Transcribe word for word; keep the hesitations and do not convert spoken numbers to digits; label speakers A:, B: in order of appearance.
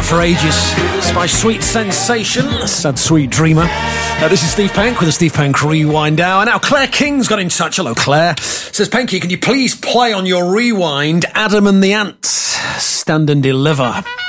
A: that for ages. It's by Sweet Sensation, Sad Sweet Dreamer. Uh, this is Steve Pank with the Steve Pank Rewind Hour. Now, Claire King's got in touch. Hello, Claire. Says, Panky, can you please play on your rewind Adam and the Ants, Stand and Deliver?